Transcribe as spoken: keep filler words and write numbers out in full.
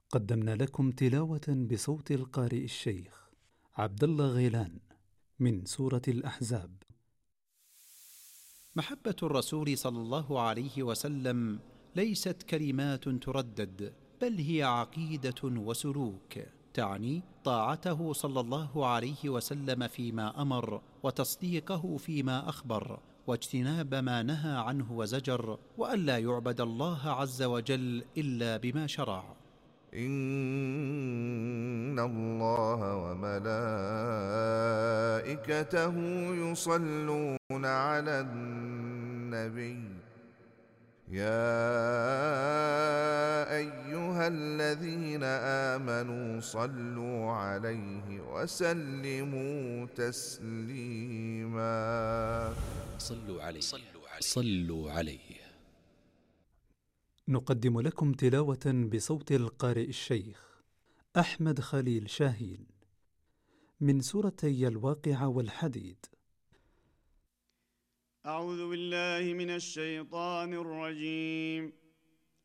قدمنا لكم تلاوة بصوت القارئ الشيخ عبد الله غيلان من سورة الأحزاب. محبة الرسول صلى الله عليه وسلم ليست كلمات تردد، بل هي عقيدة وسلوك، تعني طاعته صلى الله عليه وسلم فيما أمر، وتصديقه فيما أخبر، واجتناب ما نهى عنه وزجر، وألا يعبد الله عز وجل إلا بما شرع. إن الله وملائكته يصلون على النبي يا أيها الذين آمنوا صلوا عليه وسلموا تسليما. صلوا عليه صلوا عليه. نقدم لكم تلاوة بصوت القارئ الشيخ أحمد خليل شاهين من سورتي الواقعة والحديد. أعوذ بالله من الشيطان الرجيم.